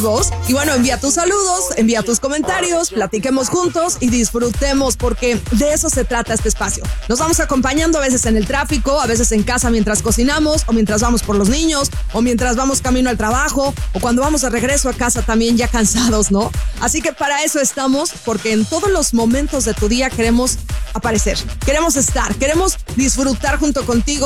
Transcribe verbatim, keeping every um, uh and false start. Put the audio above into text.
Y bueno, envía tus saludos, envía tus comentarios, platiquemos juntos y disfrutemos, porque de eso se trata este espacio. Nos vamos acompañando a veces en el tráfico, a veces en casa mientras cocinamos, o mientras vamos por los niños, o mientras vamos camino al trabajo, o cuando vamos de regreso a casa también ya cansados, ¿no? Así que para eso estamos, porque en todos los momentos de tu día queremos aparecer, queremos estar, queremos disfrutar junto contigo.